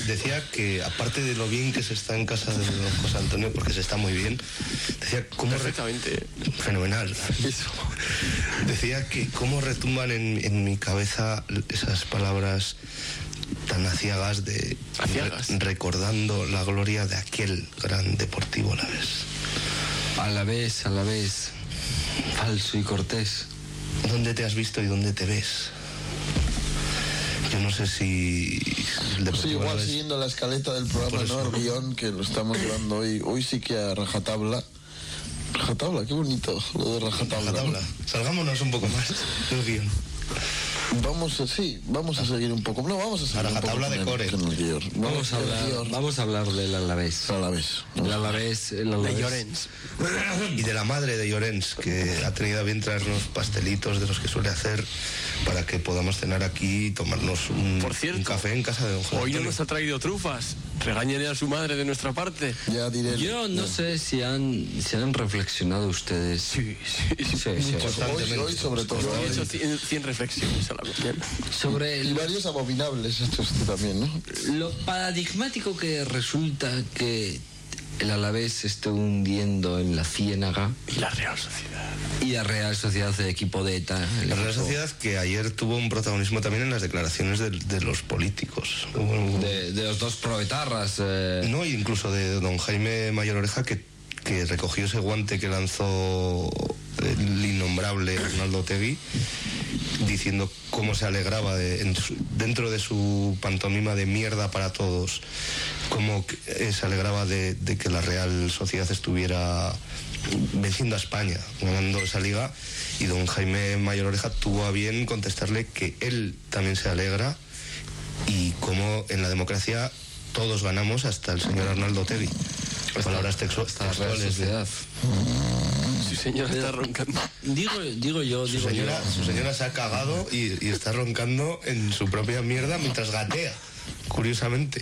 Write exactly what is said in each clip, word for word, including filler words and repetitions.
decía que aparte de lo bien que se está en casa de don José Antonio, porque se está muy bien, decía cómo... Perfectamente. Re... Fenomenal. Eso. Decía que cómo retumban en, en mi cabeza esas palabras tan aciagas de... Aciagas. Re, recordando la gloria de aquel gran Deportivo Alavés. Alavés, Alavés, falso y cortés. ¿Dónde te has visto y dónde te ves? Yo no sé si... El sí, igual Alavés... siguiendo la escaleta del programa, ¿no? El guión que lo estamos llevando hoy. Hoy sí que a rajatabla. Rajatabla, qué bonito lo de rajatabla. Rajatabla. ¿No? Salgámonos un poco más del guión. Vamos a, sí, vamos a seguir un poco. No, vamos a seguir a un poco de con core. El, con el guión. Vamos, vamos, a hablar, vamos a hablar del Alavés. El Alavés. El Alavés, el Alavés. De Llorens. Y de la madre de Llorens, que ha tenido a bien traernos pastelitos de los que suele hacer para que podamos cenar aquí y tomarnos un, Por cierto, un café en casa de don José hoy Antonio. no nos ha traído trufas. Regáñele a su madre de nuestra parte. Ya diré. Yo no ya. sé si han, si han reflexionado ustedes. Sí, sí, sí. sí, sí. Hoy, hoy sobre todo. He hecho cien reflexiones a la mañana. Sobre y varios lo, abominables estos también, ¿no? Lo paradigmático que resulta que el Alavés esté hundiendo en la ciénaga. Y la Real Sociedad. Y la Real Sociedad, el equipo de ETA. La Real Sociedad que ayer tuvo un protagonismo también en las declaraciones de, de los políticos. De, de los dos proetarras. Eh... No, incluso de don Jaime Mayor Oreja, que, que recogió ese guante que lanzó el innombrable Arnaldo Otegi, diciendo cómo se alegraba de, en su, dentro de su pantomima de mierda para todos, cómo eh, se alegraba de, de que la Real Sociedad estuviera venciendo a España, ganando esa liga, y don Jaime Mayor Oreja tuvo a bien contestarle que él también se alegra y cómo en la democracia todos ganamos, hasta el señor Arnaldo Otegi. Palabras textuales. Su señora está roncando. Digo, digo yo, digo su señora, yo. Su señora se ha cagado y, y está roncando en su propia mierda mientras gatea, curiosamente.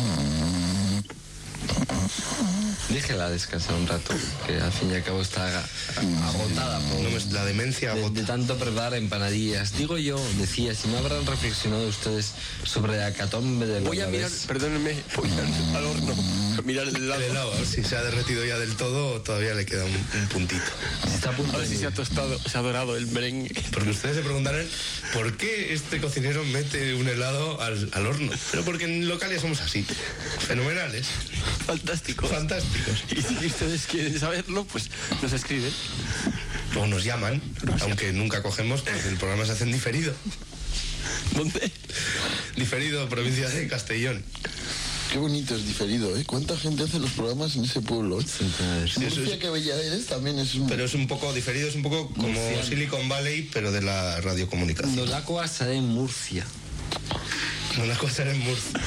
Déjela descansar un rato, que al fin y al cabo está agotada por no me, la demencia de, de tanto preparar empanadillas. Digo yo, decía, si no habrán reflexionado ustedes sobre la hecatombe del Voy a mirar, perdónenme, voy a, al horno, a mirar el helado. El helado, a ver si se ha derretido ya del todo o todavía le queda un, un puntito. Está a, punto a ver si se ha tostado, se ha dorado el merengue. Porque ustedes se preguntarán por qué este cocinero mete un helado al, al horno. Pero porque en Localia somos así, fenomenales. Fantásticos. Fantásticos. Y si ustedes quieren saberlo, pues nos escriben. O nos llaman, nos aunque llaman. Nunca cogemos, porque el programa se hace en diferido. ¿Dónde? Diferido, provincia de Castellón. Qué bonito es diferido, ¿eh? ¿Cuánta gente hace los programas en ese pueblo? Sí, Murcia, es, que bella eres, también es un... Pero es un poco diferido, es un poco como Murcia. Silicon Valley, pero de la radiocomunicación. No la cosa en Murcia. No la cosa en Murcia.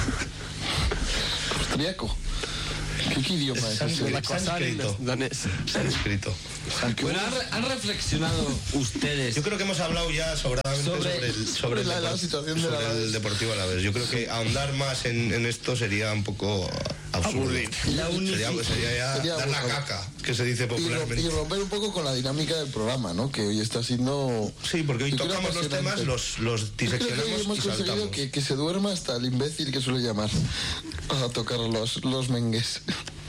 Austriaco. ¿Qué, qué idioma es? Sánscrito. Sánscrito. Bueno, ¿han, ¿han reflexionado ustedes? Yo creo que hemos hablado ya sobradamente sobre, sobre el, sobre sobre el, la, deport, la situación de sobre la el Deportivo Alavés. Yo creo que ahondar más en, en esto sería un poco absurdo. La sería, sería ya sería dar la caca, que se dice popularmente. Y, y romper un poco con la dinámica del programa, ¿no? Que hoy está siendo... Sí, porque hoy tocamos los temas, los, los diseccionamos creo que hemos y conseguido saltamos. Que, que se duerma hasta el imbécil que suele llamar a tocar los, los mengues.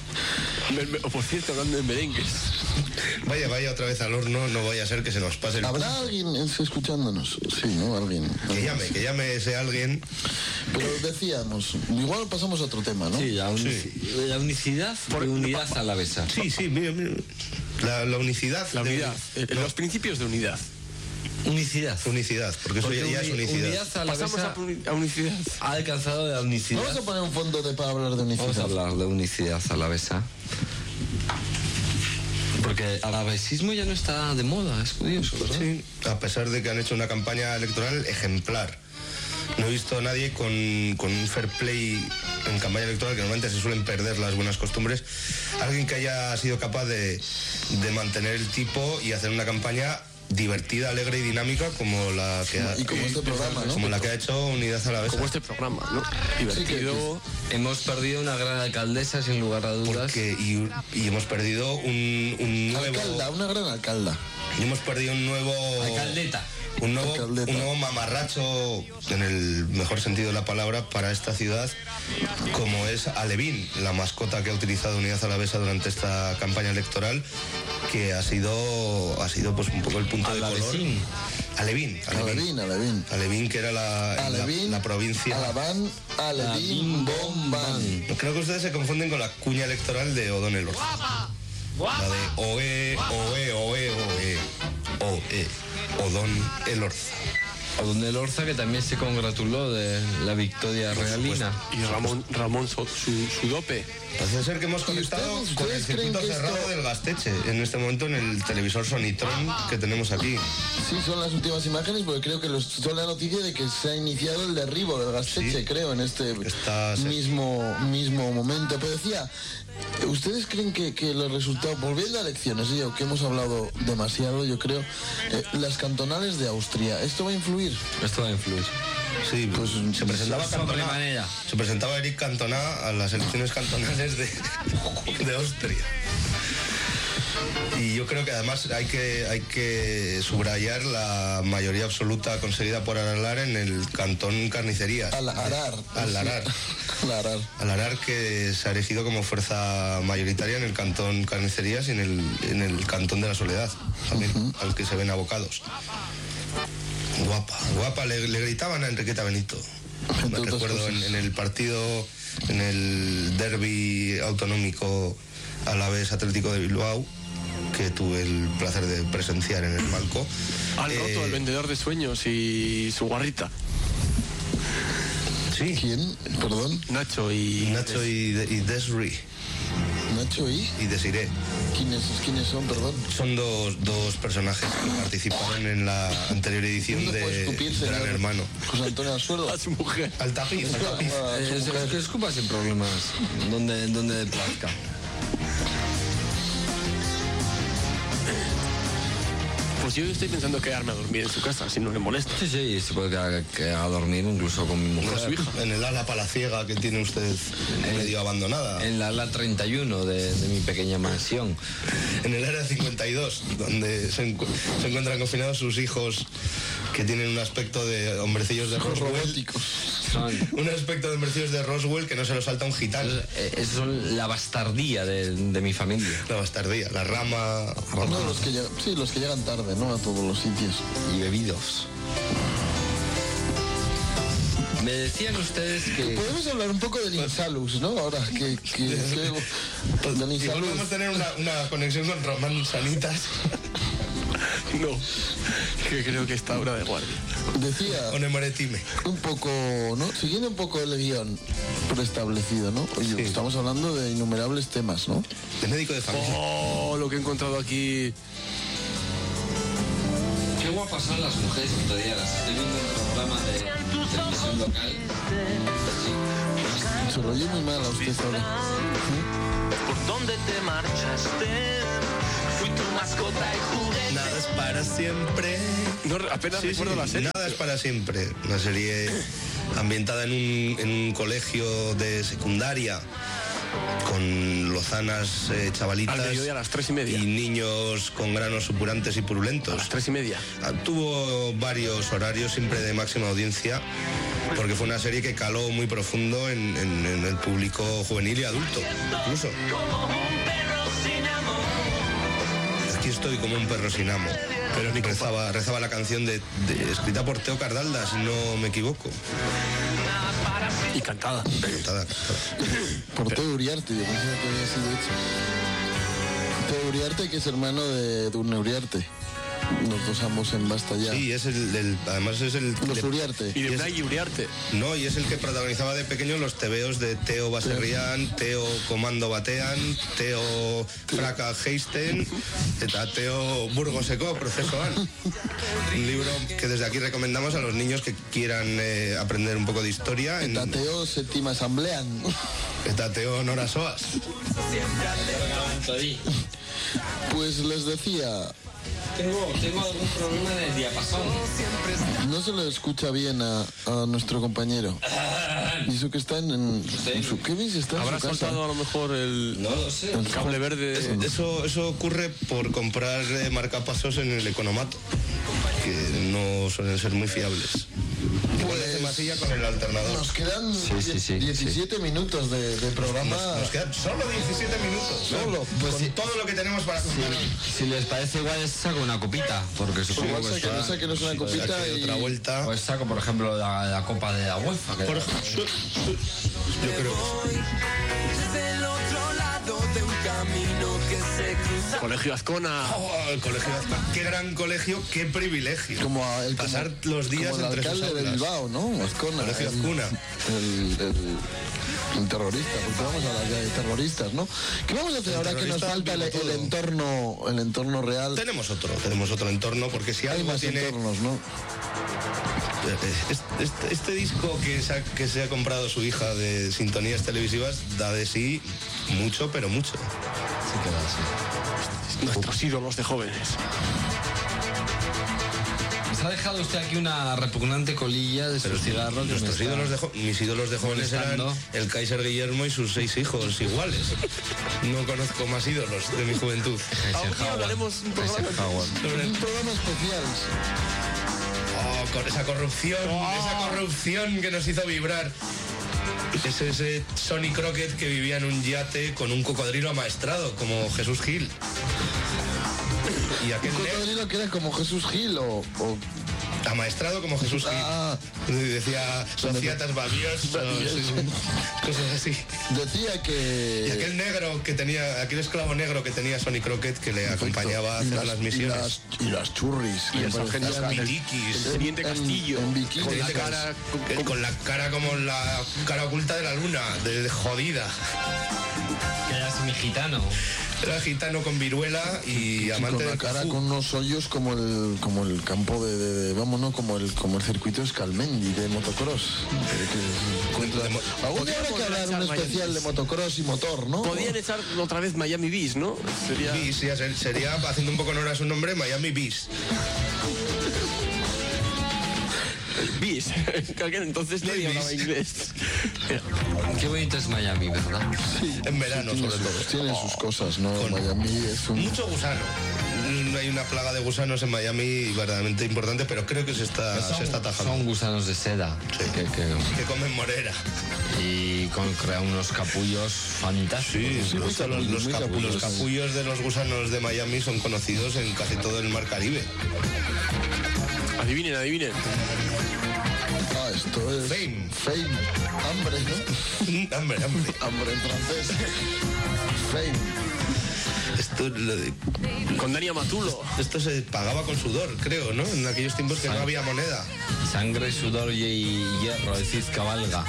O por cierto, hablando de merengues. Vaya, vaya otra vez al horno, no vaya a ser que se nos pase el... ¿Habrá punto. Alguien escuchándonos? Sí, ¿no? Alguien. Que llame, que llame ese alguien. Pero decíamos, igual pasamos a otro tema, ¿no? Sí, la, unici sí. la unicidad por unidad alavesa. Sí, sí, mira, mira. La, la unicidad. La unidad, de, no. Los principios de unidad. Unicidad. Unicidad, porque eso porque ya, ya es unicidad. Unidad Pasamos a, a unicidad. Ha alcanzado la unicidad. Vamos a poner un fondo de para hablar de unicidad. Vamos a hablar de unicidad alavesa. Porque el alavesismo ya no está de moda, es curioso, ¿verdad? Sí, a pesar de que han hecho una campaña electoral ejemplar. No he visto a nadie con, con un fair play en campaña electoral, que normalmente se suelen perder las buenas costumbres. Alguien que haya sido capaz de, de mantener el tipo y hacer una campaña divertida, alegre y dinámica como la que ha, y como este programa, ¿no? como la que ha hecho Unidad Alavesa. Como este programa, ¿no? Divertido. Sí, que hemos perdido una gran alcaldesa sin lugar a dudas. Porque, y, y hemos perdido un, un nuevo... Alcalda, una gran alcalda. Y hemos perdido un nuevo... Alcaldeta. un nuevo, un nuevo mamarracho, en el mejor sentido de la palabra, para esta ciudad, como es Alevín, la mascota que ha utilizado Unidad Alavesa durante esta campaña electoral, que ha sido, ha sido pues un poco el punto de color. Alevín, Alevín, Alevín. Alevín, que era la, Alevín, la, la provincia. Alabán, Alevín, Bombán. Creo que ustedes se confunden con la cuña electoral de O'Donnell Orza. La de Oe, Oe, Oe, Oe, Oe, Odón Elorza. Odón Elorza, que también se congratuló de la victoria realina. Y Ramón, Ramón su, su dope. Parece ser que hemos conectado ustedes, con el ustedes circuito cerrado esto... del Gasteche, en este momento en el televisor Sonitron que tenemos aquí. Sí, son las últimas imágenes, porque creo que los, son la noticia de que se ha iniciado el derribo del Gasteche, sí, creo, en este Está... mismo, mismo momento. Pero decía, ¿ustedes creen que, que los resultados, volviendo a elecciones, ¿sí? que hemos hablado demasiado, yo creo, eh, las cantonales de Austria, ¿esto va a influir? Esto va a influir. Sí, pues se presentaba Cantona, se presentaba Eric Cantona a las elecciones cantonales de, de Austria. Y yo creo que además hay que, hay que subrayar la mayoría absoluta conseguida por Aralar en el cantón Carnicerías. Al Arar. Al Arar. Al Arar. Al Arar, que se ha elegido como fuerza mayoritaria en el cantón Carnicerías y en el, en el cantón de la Soledad, también, uh-huh. al que se ven abocados. Guapa, guapa, le, le gritaban a Enriqueta Benito. Me recuerdo en, en el partido, en el derbi autonómico Alavés Atlético de Bilbao, que tuve el placer de presenciar en el palco. Han eh, roto el vendedor de sueños y su guarrita. Sí. ¿Quién? Perdón. Nacho y... Nacho y, y Desri. Nacho y... Y Desiré. ¿Quiénes, ¿Quiénes son, perdón? Son dos, dos personajes que participaron en la anterior edición de Gran Hermano. José Antonio Alsuelo. A su mujer. Al tapiz. Al tapiz. Eh, es, es que escupa sin problemas. Donde, donde plazca. Pues yo estoy pensando quedarme a dormir en su casa, si no le molesta. Sí, sí, se puede quedar, quedar a dormir incluso con mi mujer. Con su hija. En el ala palaciega que tiene usted en, medio abandonada. En la ala treinta y uno de, de mi pequeña mansión. En el área cincuenta y dos, donde se, encu se encuentran confinados sus hijos, que tienen un aspecto de hombrecillos de Roswell. Son... un aspecto de hombrecillos de Roswell que no se lo salta un gitano. Esos son la bastardía de, de mi familia. La bastardía, la rama... No, los que llegan, sí, los que llegan tarde, ¿no? A todos los sitios. Y bebidos. Me decían ustedes que... Podemos hablar un poco del Insalus, ¿no? Ahora que... que, que pues, del Insalus. Podemos tener una, una conexión con Román Sanitas. No, que creo que está hora de guardia. Decía... Onemoretime. Un poco, ¿no? Siguiendo un poco el guión preestablecido, ¿no? Oye, sí. Estamos hablando de innumerables temas, ¿no? De médico de familia. Oh, lo que he encontrado aquí... Qué guapas son las mujeres que todavía las estoy viendo en el programa de televisión local. Sí. Se lo oye muy mal a usted ahora. ¿Sí? ¿Por dónde te marchaste? Fui tu mascota y juguete. Nada es para siempre. No, apenas sí, recuerdo sí, la serie. Nada es para siempre. Una serie ambientada en un, en un colegio de secundaria, con lozanas eh, chavalitas a las tres y media y niños con granos supurantes y purulentos. A las tres y media. Tuvo varios horarios, siempre de máxima audiencia, porque fue una serie que caló muy profundo en, en, en el público juvenil y adulto, incluso. Aquí estoy como un perro sin amo. Pero ni rezaba, rezaba la canción de, de, escrita por Teo Cardalda, si no me equivoco. Y cantada. Cantada, cantada. Por Teo Uriarte, yo pensé que había sido hecho. Teo Uriarte, que es hermano de Durne Uriarte. Los dos ambos en Basta Ya. Sí, es el, el además es el... Los de, Uriarte. Y de Unai Uriarte. No, y es el que protagonizaba de pequeño los tebeos de Teo Baserrián, Teo Comando Batean, Teo Fraca Heisten, eta Teo Burgoseko Procesoan. Un libro que desde aquí recomendamos a los niños que quieran eh, aprender un poco de historia. Eta Teo Séptima Asamblean. Eta Teo Nora Soas. Pues les decía... tengo, tengo algún problema de diapasón. No se le escucha bien a, a nuestro compañero. Y eso que está en, en, en su... ¿Qué ves? Está en ¿Habrá su casa. soltado a lo mejor el, No lo sé. el cable verde? Eso, eso, eso ocurre por comprar eh, marcapasos en el economato, que no suelen ser muy fiables. Igual Pues, hace masilla con el alternador. Nos quedan Sí, sí, sí, diecisiete minutos de, de programa. Nos, nos quedan solo diecisiete minutos. Solo. Pues con todo lo que tenemos para contar. Si les parece, igual saco una copita, porque supongo Igual que saque, está- sáquenos una copita Saque y... otra vuelta. Pues saco, por ejemplo, la, la copa de la UEFA. Que Por ejemplo, yo creo que sí. Del otro lado de un camino que se cruza. Colegio Azcona. Oh, el colegio Azcona. Qué gran colegio, qué privilegio. Como a- el, pasar como- los días como el entre sus alcalde de aulas. Bilbao, ¿no? Azcona. Colegio el- Azcuna. El, el, el terrorista, porque vamos a hablar ya de terroristas, ¿no? ¿Qué vamos a hacer El ahora que nos terrorista falta el, vivo el todo. entorno, el entorno real? Tenemos otro, tenemos otro entorno, porque si Hay algo más tiene... entornos, ¿no? Este, este- este disco que se, ha, que se ha comprado su hija de sintonías televisivas da de sí mucho, pero mucho. se queda así. Nuestros ídolos de jóvenes. Nos ha dejado usted aquí una repugnante colilla de su cigarro. que me Nuestros está- ídolos de jo- mis ídolos de jóvenes eran molestando. el Kaiser Guillermo y sus seis hijos iguales. No conozco más ídolos de mi juventud. Algún día hablaremos un programa Eisenhower. Sobre- Un programa especial. Oh, con esa corrupción, esa corrupción que nos hizo vibrar. Es ese Sonny Crockett que vivía en un yate con un cocodrilo amaestrado, como Jesús Gil. Y aquel Un ne- cocodrilo que era como Jesús Gil o... o- amaestrado como Jesús Gil. Ah, Y decía societas babiosos, cosas así. decía Y que... aquel negro que tenía, aquel esclavo negro que tenía Sonny Crockett que le acompañaba a Y hacer las, misiones. Y las, y las churris. Y que el sargento parecían- Castillo. Pitikis. El teniente en- Castillo. en vikingos. Con la Teniente cara... Cas- con la cara como la cara oculta de la luna, de, de jodida. Que era semigitano. Era gitano con viruela y Sí, amante con la del cara kung fu. con unos hoyos como el como el campo de, de, de- vamos, ¿no? como el como el circuito Escalmendi de motocross. Pero que encuentra- De mo- algún día habrá que hablar un Podríamos especial echar de motocross y motor, ¿no? Podían echar otra vez Miami Beach, ¿no? Sería... Beast, ya ser- sería, haciendo un poco honor a su nombre, Miami Beast. Beach. Que aquel entonces nadie Beach. hablaba inglés. Qué bonito es Miami, ¿verdad? En verano, tiene sobre sus, todo. tiene sus cosas, ¿no? Con- Miami es un... Mucho gusano. Mm, Hay una plaga de gusanos en Miami verdaderamente importante, pero creo que se está, Son, se está atajando. son gusanos de seda. Sí. Que, que- Que comen morera. y con, crea unos capullos fantásticos. Sí, muy los, los- capullos, los muy capu- capullos. los capullos de los gusanos de Miami son conocidos en casi todo el mar Caribe. Adivinen, adivinen. Ah, esto es... Fame. Fame. Hambre, ¿no? hambre, hambre. Hambre en francés. Fame. Esto, lo de- Con Dani Amatulo. esto se pagaba con sudor, creo, ¿no? En aquellos tiempos que no había moneda. Sangre, sudor y hierro, decís cabalga.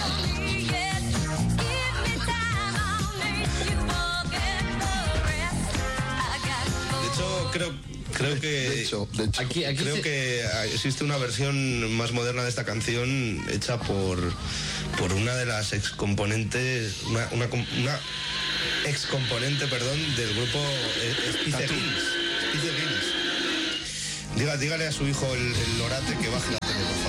De hecho, creo, creo que... De hecho, de hecho. Aquí, aquí Creo se- que existe una versión más moderna de esta canción hecha por, por una de las ex componentes, una, una, com- una ex componente, perdón, del grupo eh, Spice Girls. Spice Girls. Diga, dígale a su hijo el, el Lorate que baje la tele, por favor.